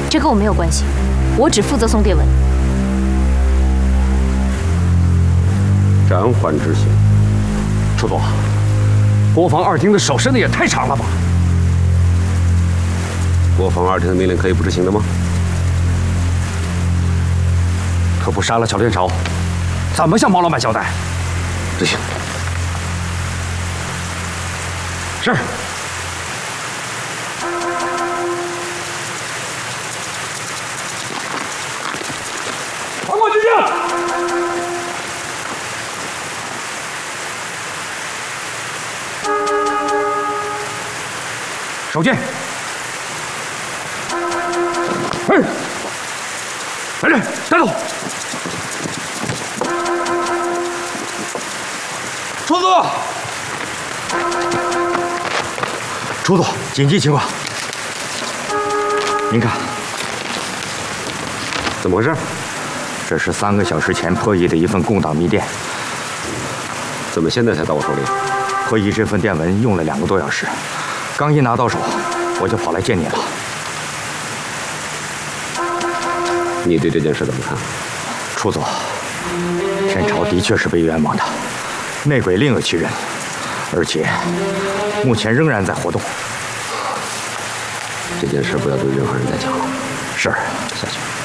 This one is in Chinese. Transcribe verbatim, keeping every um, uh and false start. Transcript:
这跟我没有关系，我只负责送电文。 暂缓执行。 楚总，国防二厅的手伸的也太长了吧？ 国防二厅的命令可以不执行的吗？ 可不杀了小天朝，怎么向毛老板交代？ 执行。 是。传过军令。手剑。哎，来人，带走。 楚总， 楚总，紧急情况。您看， 怎么回事？ 这是三个小时前破译的一份共党密电。 怎么现在才到我手里？ 破译这份电文用了两个多小时，刚一拿到手，我就跑来见你了。 你对这件事怎么看？ 楚总，天朝的确是被冤枉的，内鬼另有其人，而且目前仍然在活动。 这件事不要对任何人再讲了。 是， 下去。